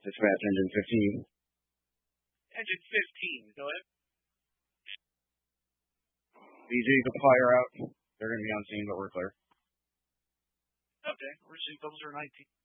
Dispatch engine 15. Engine 15, go ahead. BJ, the fire out. They're going to be on scene, but we're clear. Okay, we're seeing 0019.